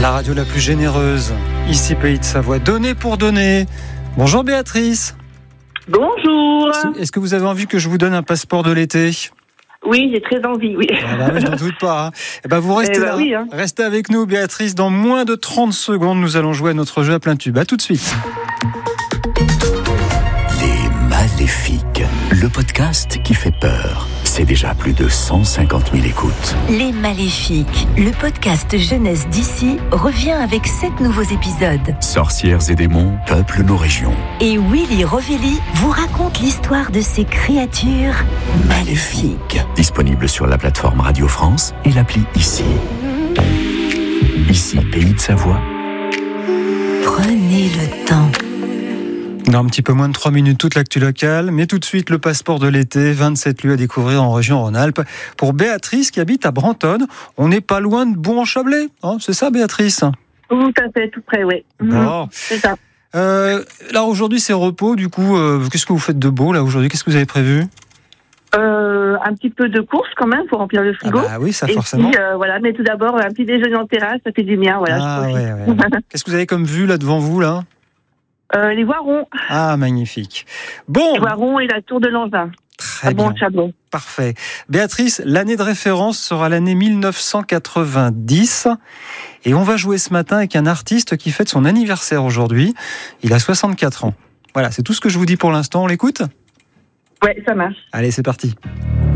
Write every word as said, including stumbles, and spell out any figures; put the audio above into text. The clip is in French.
La radio la plus généreuse, ici Pays de Savoie, donner pour donner. Bonjour Béatrice. Bonjour. Est-ce que vous avez envie que je vous donne un passeport de l'été ? Oui, j'ai très envie, oui. Ah bah, je n'en doute pas. Hein. Eh ben, vous restez eh ben là. Oui, hein. Restez avec nous Béatrice. Dans moins de trente secondes, nous allons jouer à notre jeu à plein tube. À tout de suite. Les Maléfiques, le podcast qui fait peur. C'est déjà plus de cent cinquante mille écoutes. Les Maléfiques, le podcast jeunesse d'ici, revient avec sept nouveaux épisodes. Sorcières et démons peuplent nos régions. Et Willy Rovelli vous raconte l'histoire de ces créatures maléfiques. Disponible sur la plateforme Radio France et l'appli Ici. Ici, Pays de Savoie. Prenez le temps. Dans un petit peu moins de trois minutes, toute l'actu locale, mais tout de suite le passeport de l'été, vingt-sept lieux à découvrir en région Rhône-Alpes. Pour Béatrice qui habite à Brantôme, on n'est pas loin de Bou-en-Chablais, hein, c'est ça Béatrice ? Tout à fait, tout près, oui. Bon. Mmh, c'est ça. Euh, là aujourd'hui c'est repos, du coup, euh, qu'est-ce que vous faites de beau là aujourd'hui ? Qu'est-ce que vous avez prévu ? Euh, un petit peu de course quand même pour remplir le frigo. Ah bah oui, ça Et forcément. puis, euh, voilà, mais tout d'abord un petit déjeuner en terrasse, ça fait du bien, voilà. Ah je ouais, ouais. Qu'est-ce que vous avez comme vue là devant vous là ? euh, les Voirons, Ah magnifique. Bon. les Voirons et la Tour de Langevin. Très à bien. Bon-Chablon. Parfait. Béatrice, l'année de référence sera l'année mille neuf cent quatre-vingt-dix. Et on va jouer ce matin avec un artiste qui fête son anniversaire aujourd'hui. Il a soixante-quatre ans. Voilà, c'est tout ce que je vous dis pour l'instant. On l'écoute ? Ouais, ça marche. Allez, c'est parti.